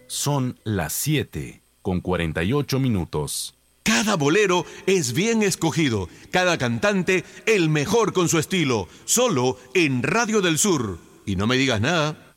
Son las 7:48. Cada bolero es bien escogido, cada cantante el mejor con su estilo, solo en Radio del Sur. Y no me digas nada.